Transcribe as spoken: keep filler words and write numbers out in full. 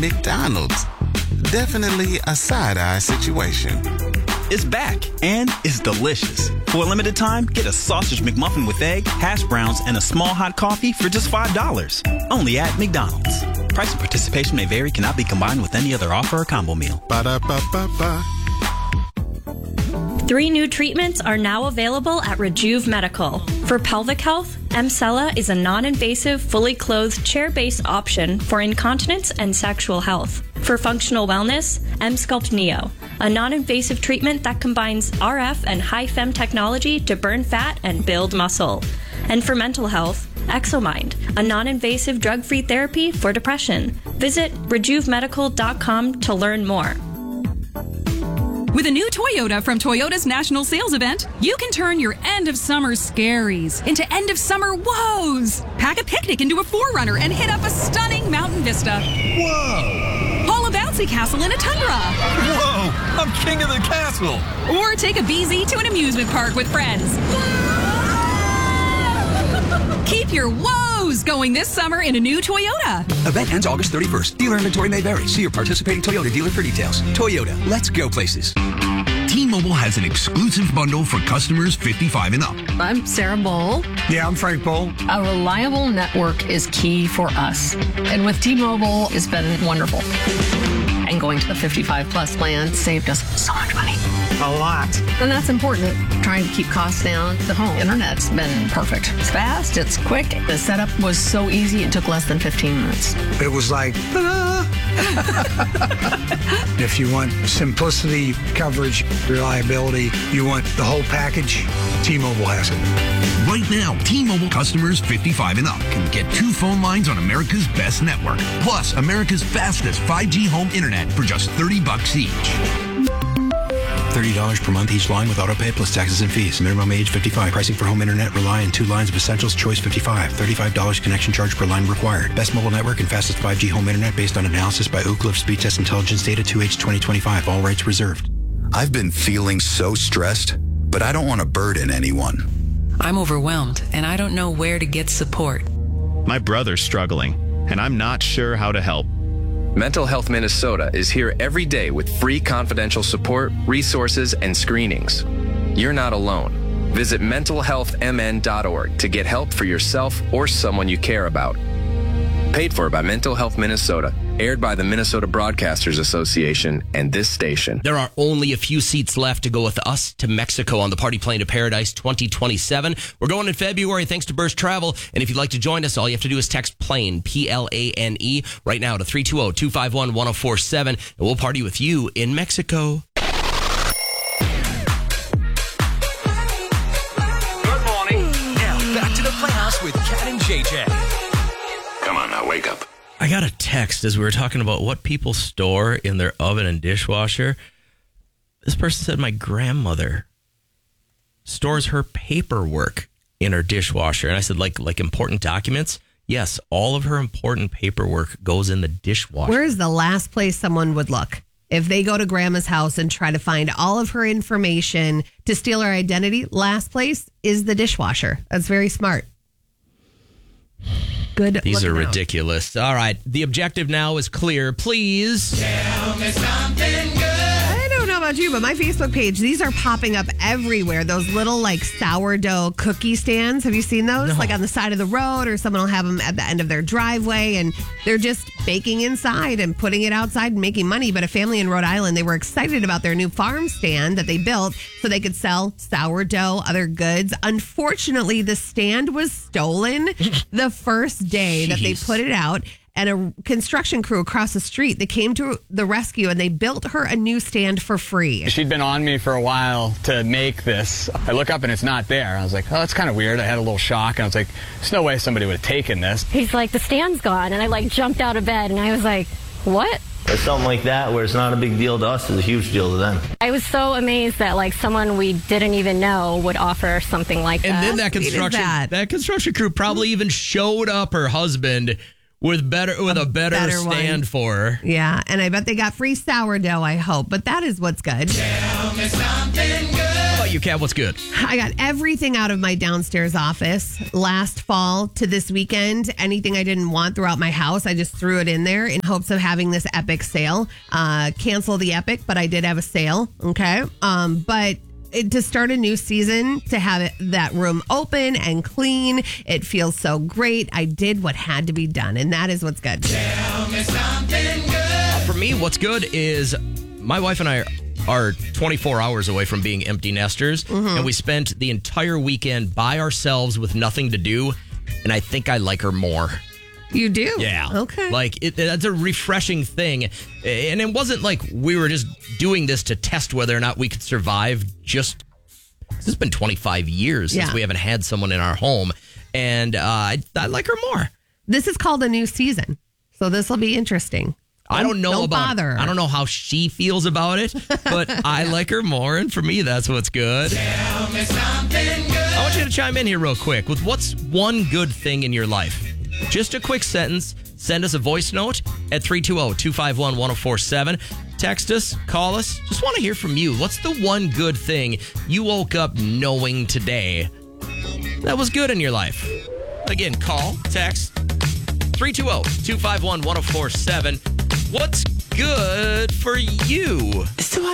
McDonald's. Definitely a side-eye situation. It's back, and it's delicious. For a limited time, get a sausage McMuffin with egg, hash browns, and a small hot coffee for just five dollars. Only at McDonald's. Price and participation may vary, cannot be combined with any other offer or combo meal. Ba-da-ba-ba-ba. Three new treatments are now available at Rejuve Medical. For pelvic health, Emsella is a non-invasive, fully clothed, chair-based option for incontinence and sexual health. For functional wellness, Emsculpt Neo, a non-invasive treatment that combines R F and high-fem technology to burn fat and build muscle. And for mental health, Exomind, a non-invasive drug-free therapy for depression. Visit rejuve medical dot com to learn more. With a new Toyota from Toyota's National Sales Event, you can turn your end-of-summer scaries into end-of-summer woes. Pack a picnic into a four runner and hit up a stunning mountain vista. Whoa! Haul a bouncy castle in a Tundra. Whoa! I'm king of the castle. Or take a B Z to an amusement park with friends. Keep your woes going this summer in a new Toyota. Event ends August thirty-first. Dealer inventory may vary. See your participating Toyota dealer for details. Toyota, let's go places. T-Mobile has an exclusive bundle for customers fifty-five and up. I'm Sarah Bowl. Yeah, I'm Frank Bowl. A reliable network is key for us. And with T-Mobile, it's been wonderful. And going to the fifty-five plus plan saved us so much money. A lot. And that's important. Trying to keep costs down. The home internet's been perfect. It's fast, it's quick. The setup was so easy, it took less than fifteen minutes. It was like, ta-da! If you want simplicity, coverage, reliability, you want the whole package, T-Mobile has it. Right now, T-Mobile customers fifty-five and up can get two phone lines on America's best network, plus America's fastest five G home internet for just thirty bucks each. thirty dollars per month each line with autopay plus taxes and fees. Minimum age fifty-five. Pricing for home internet rely on two lines of Essentials Choice fifty-five. thirty-five dollars connection charge per line required. Best mobile network and fastest five G home internet based on analysis by Oak Cliff Speed Test Intelligence Data two H twenty twenty-five. All rights reserved. I've been feeling so stressed, but I don't want to burden anyone. I'm overwhelmed, and I don't know where to get support. My brother's struggling, and I'm not sure how to help. Mental Health Minnesota is here every day with free confidential support, resources, and screenings. You're not alone. Visit mental health m n dot org to get help for yourself or someone you care about. Paid for by Mental Health Minnesota. Aired by the Minnesota Broadcasters Association and this station. There are only a few seats left to go with us to Mexico on the Party Plane to Paradise twenty twenty-seven. We're going in February thanks to Burst Travel. And if you'd like to join us, all you have to do is text PLANE, P L A N E, right now to three two zero, two five one, one zero four seven. And we'll party with you in Mexico. Good morning. Now, back to the Playhouse with Kat and J J. Come on now, wake up. I got a text as we were talking about what people store in their oven and dishwasher. This person said my grandmother stores her paperwork in her dishwasher. And I said, like like important documents? Yes, all of her important paperwork goes in the dishwasher. Where is the last place someone would look? If they go to grandma's house and try to find all of her information to steal her identity, last place is the dishwasher. That's very smart. Good. These are out. ridiculous. All right. The objective now is clear. Please tell me something good. I don't know about you, but my Facebook page, these are popping up everywhere. Those little like sourdough cookie stands. Have you seen those? No. Like on the side of the road, or someone will have them at the end of their driveway, and they're just baking inside and putting it outside and making money. But a family in Rhode Island, they were excited about their new farm stand that they built so they could sell sourdough, other goods. Unfortunately, the stand was stolen the first day Jeez. that they put it out. And a construction crew across the street, they came to the rescue and they built her a new stand for free. She'd been on me for a while to make this. I look up and it's not there. I was like, oh, that's kind of weird. I had a little shock. And I was like, there's no way somebody would have taken this. He's like, the stand's gone. And I like jumped out of bed and I was like, what? Something like that where it's not a big deal to us is a huge deal to them. I was so amazed that like someone we didn't even know would offer something like and that. And then that construction that. that construction crew probably even showed up her husband with better with a, a better, better stand one. for her. Yeah, and I bet they got free sourdough, I hope. But that is what's good. Tell me something good. about you, Kat? What's good? I got everything out of my downstairs office last fall to this weekend. Anything I didn't want throughout my house, I just threw it in there in hopes of having this epic sale. Uh, cancel the epic, but I did have a sale. Okay. Um, but it, to start a new season, to have it, that room open and clean, it feels so great. I did what had to be done, and that is what's good. Tell me something good. Uh, for me, what's good is my wife and I are twenty-four hours away from being empty nesters, Mm-hmm. and we spent the entire weekend by ourselves with nothing to do, and I think I like her more. You do? Yeah. Okay. Like, it, that's a refreshing thing. And it wasn't like we were just doing this to test whether or not we could survive. Just, it's been twenty-five years since Yeah. we haven't had someone in our home. And uh, I, I like her more. This is called a new season, so this will be interesting. I don't know don't about bother. I don't know how she feels about it, but I like her more, and for me, that's what's good. Tell me something good. I want you to chime in here real quick with what's one good thing in your life. Just a quick sentence. Send us a voice note at three two zero, two five one, one zero four seven. Text us, call us. Just want to hear from you. What's the one good thing you woke up knowing today that was good in your life? Again, call, text, three two zero, two five one, one zero four seven. What's good for you?